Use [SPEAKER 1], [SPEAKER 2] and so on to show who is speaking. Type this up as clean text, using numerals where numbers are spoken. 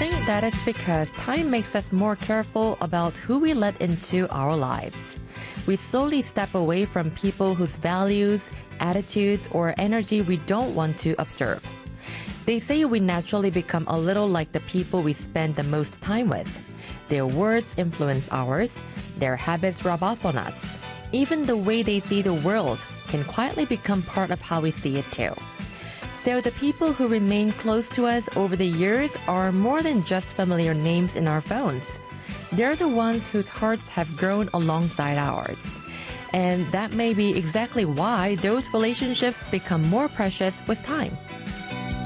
[SPEAKER 1] think that is because time makes us more careful about who we let into our lives. We slowly step away from people whose values, attitudes, or energy we don't want to observe. They say we naturally become a little like the people we spend the most time with. Their words influence ours. Their habits rub off on us. Even the way they see the world can quietly become part of how we see it too. So the people who remain close to us over the years are more than just familiar names in our phones. They're the ones whose hearts have grown alongside ours. And that may be exactly why those relationships become more precious with time.